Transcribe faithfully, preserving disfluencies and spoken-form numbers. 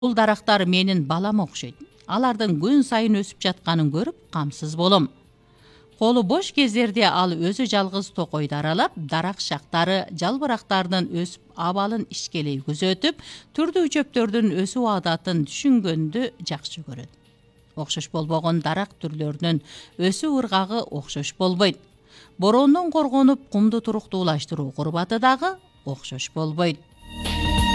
Бул дарактар менин балам окшойт. Алардын күн сайын өсүп жатканын көрүп камсыз болом. Колу бош кездерде ал өзү жалгыз токойду аралап, дарак шактары, жалбырактардын өсүп абалын ишкелей күзөтүп, түрдүү чөптөрдүн өсүү адатын түшүнгөндү жакшы көрөт. Окшош болбогон дарак түрлөрүнүн өсүү ыргагы окшош болбойт. Бороондон коргонуп, кумду туруктуулаштыруу курбаты дагы окшош болбойт.